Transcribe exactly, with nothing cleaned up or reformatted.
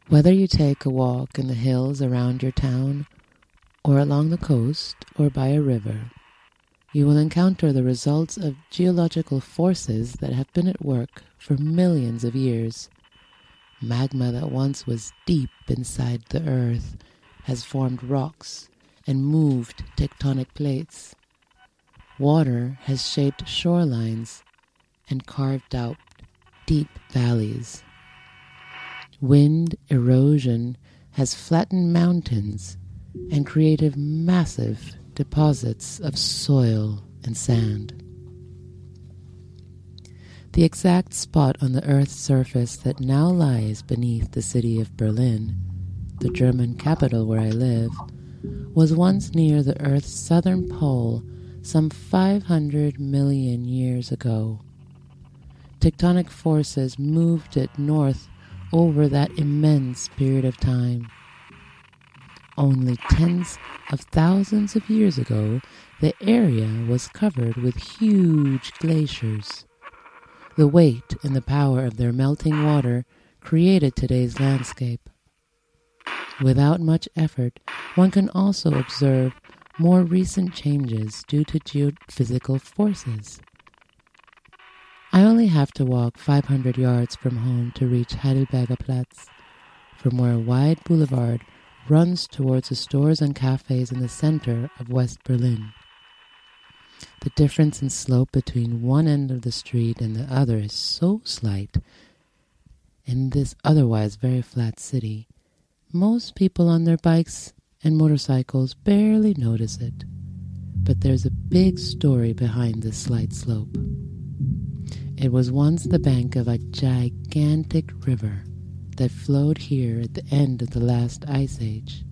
Whether you take a walk in the hills around your town, or along the coast, or by a river, you will encounter the results of geological forces that have been at work for millions of years. Magma that once was deep inside the earth has formed rocks and moved tectonic plates. Water has shaped shorelines and carved out deep valleys. Wind erosion has flattened mountains and created massive deposits of soil and sand. The exact spot on the Earth's surface that now lies beneath the city of Berlin, the German capital where I live, was once near the Earth's southern pole some five hundred million years ago. Tectonic forces moved it north over that immense period of time. Only tens of thousands of years ago, the area was covered with huge glaciers. The weight and the power of their melting water created today's landscape. Without much effort, one can also observe more recent changes due to geophysical forces. I only have to walk five hundred yards from home to reach Heidelberger Platz, from where a wide boulevard runs towards the stores and cafes in the center of West Berlin. The difference in slope between one end of the street and the other is so slight. In this otherwise very flat city, most people on their bikes and motorcycles barely notice it. But there's a big story behind this slight slope. It was once the bank of a gigantic river that flowed here at the end of the last ice age.